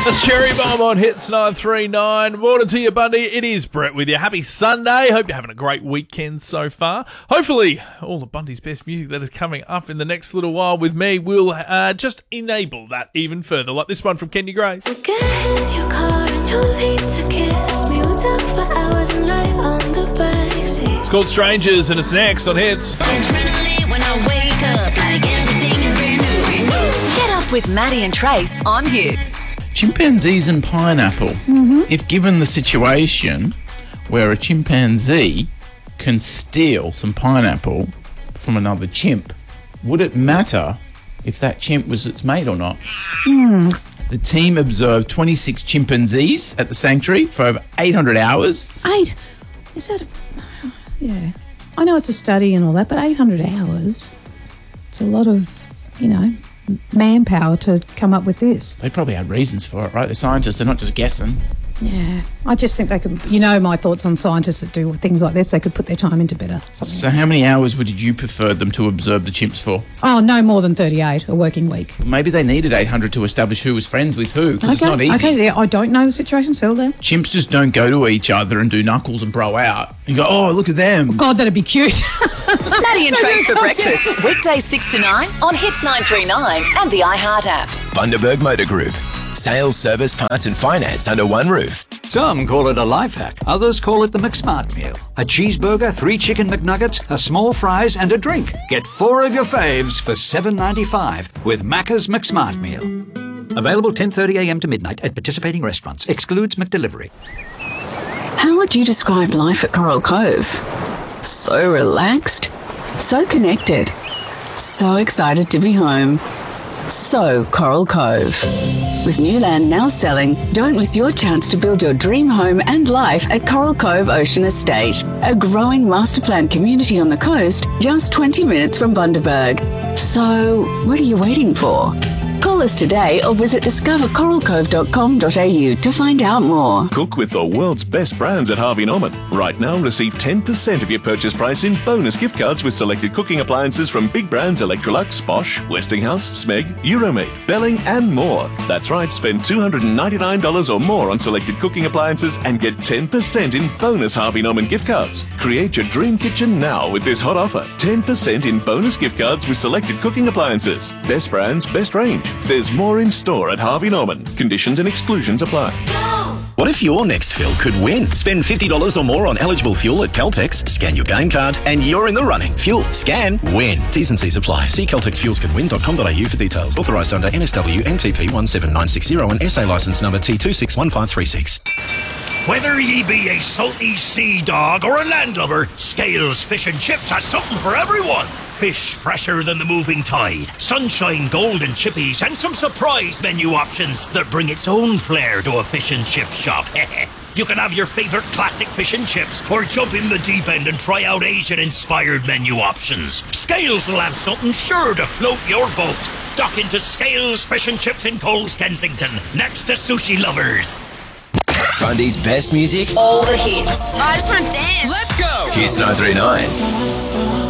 That's Cherry Bomb on Hits 939. Morning to you, Bundy. It is Brett with you. Happy Sunday. Hope you're having a great weekend so far. Hopefully, all of Bundy's best music that is coming up in the next little while with me will just enable that even further. Like this one from Kenny Grace. Get in your car and you'll need to kiss me. We'll talk for hours and lie on the backseat. It's called Strangers and it's next on Hits. Adrenaline when I wake up, like everything is brand new. Get up with Maddie and Trace on Hits. Chimpanzees and pineapple. If given the situation where a chimpanzee can steal some pineapple from another chimp, would it matter if that chimp was its mate or not? The team observed 26 chimpanzees at the sanctuary for over 800 hours. Is that yeah. I know it's a study and all that, but 800 hours, it's a lot of, manpower to come up with this. They probably had reasons for it, right? They're scientists, they're not just guessing. Yeah. I just think they could, my thoughts on scientists that do things like this, they could put their time into better something So else. how many hours would you prefer them to observe the chimps for? Oh, no more than 38 a working week. Maybe they needed 800 to establish who was friends with who, because it's not easy. Okay, yeah, I don't know the situation, settle down. Chimps just don't go to each other and do knuckles and bro out. You go, oh, look at them. God, that'd be cute. Maddie and Trace for breakfast. Weekdays 6 to 9 on Hits 939 and the iHeart app. Bundaberg Motor Group. Sales, service, parts and finance under one roof. Some call it a life hack. Others call it the McSmart meal. A cheeseburger, 3 chicken McNuggets, a small fries and a drink. Get 4 of your faves for $7.95 with Macca's McSmart meal. Available 10:30 a.m. to midnight at participating restaurants. Excludes McDelivery. How would you describe life at Coral Cove? So relaxed, so connected, so excited to be home. So Coral Cove. With new land now selling, don't miss your chance to build your dream home and life at Coral Cove Ocean Estate, a growing master plan community on the coast, just 20 minutes from Bundaberg. So, what are you waiting for? Call us today or visit discovercoralcove.com.au to find out more. Cook with the world's best brands at Harvey Norman. Right now, receive 10% of your purchase price in bonus gift cards with selected cooking appliances from big brands Electrolux, Bosch, Westinghouse, Smeg, Euromade, Belling and more. That's right, spend $299 or more on selected cooking appliances and get 10% in bonus Harvey Norman gift cards. Create your dream kitchen now with this hot offer. 10% in bonus gift cards with selected cooking appliances. Best brands, best range. There's more in store at Harvey Norman. Conditions and exclusions apply. What if your next fill could win? Spend $50 or more on eligible fuel at Caltex, scan your game card, and you're in the running. Fuel, scan, win. T's and C's apply. See caltexfuelscanwin.com.au for details. Authorised under NSW NTP 17960 and SA licence number T261536. Whether ye be a salty sea dog or a landlubber, Scales Fish and Chips has something for everyone. Fish fresher than the moving tide, sunshine golden chippies, and some surprise menu options that bring its own flair to a fish and chip shop. You can have your favourite classic fish and chips or jump in the deep end and try out Asian-inspired menu options. Scales will have something sure to float your boat. Dock into Scales Fish and Chips in Coles, Kensington, next to Sushi Lovers. Bundy's best music. All the hits. I just want to dance. Let's go. Hits 939.